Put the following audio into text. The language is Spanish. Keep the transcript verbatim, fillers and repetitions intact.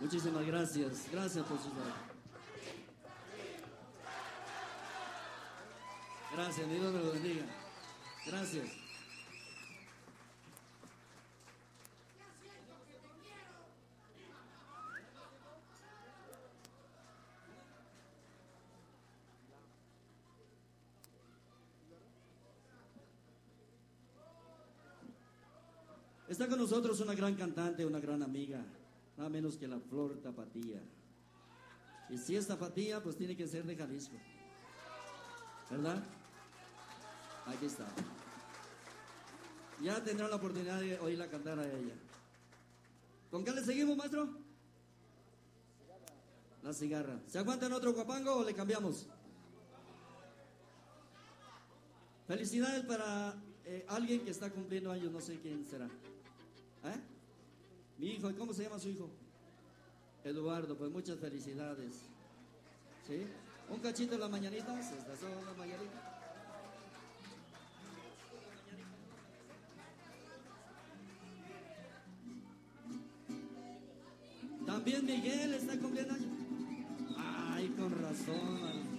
Muchísimas gracias. Gracias por su labor. Gracias, mi Dios me lo bendiga. Gracias. Está con nosotros una gran cantante, una gran amiga, nada menos que la Flor Tapatía. Y si es Tapatía, pues tiene que ser de Jalisco, ¿verdad? Aquí está. Ya tendrán la oportunidad de oírla cantar a ella. ¿Con qué le seguimos, maestro? La cigarra. ¿Se aguantan otro guapango o le cambiamos? Felicidades para eh, alguien que está cumpliendo años, no sé quién será. ¿Eh? Mi hijo, ¿y cómo se llama su hijo? Eduardo, pues muchas felicidades. ¿Sí? Un cachito en las mañanitas, estas son las mañanitas. También Miguel está cumpliendo años. Ay, con razón.